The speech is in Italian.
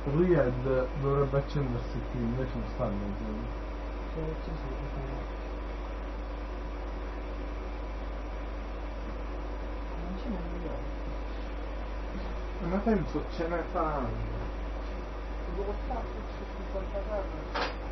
Riyadh dovrebbe accendersi qui, invece non sta nel gioco. Non ce n'è migliore. Ma penso ce n'è tanto. Dove sta? 50 case?